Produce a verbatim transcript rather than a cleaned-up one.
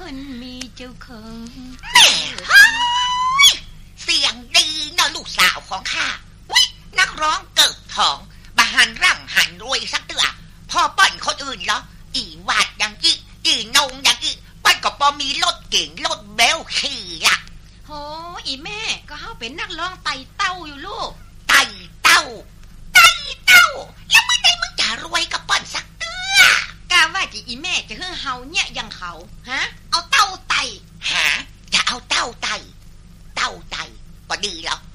คนมีเจ้าของแม่เฮ้ยเสียงดีเนาะลูกสาวของข้าอุ๊ยนักร้องเกิดทองบาหันร่ำหันรวยสักเตือพ่อป้อนคนอื่นเหรออีวาดอย่างอีอีนงอย่างอีป้อนก็พอมีรถเก่งรถเบลขี่ล่ะโหอีแม่ก็เฮาเป็นนักร้องไต่เต้าอยู่ลูกไต่เต้าไต่เต้าแล้วไม่ได้มึงจะรวยกับป้อนสักเตือกะว่าจะอีแม่จะให้เฮาเนี่ยอย่างเขาฮะเอาเต้าไต่หาจะเอาเต้าไต่เต้าไต่ก็ดีแล้ว